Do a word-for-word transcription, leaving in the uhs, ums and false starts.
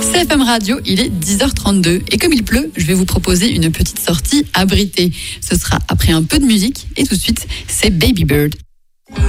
C F M Radio, il est dix heures trente-deux. Et comme il pleut, je vais vous proposer une petite sortie abritée. Ce sera après un peu de musique et tout de suite, c'est Baby Bird.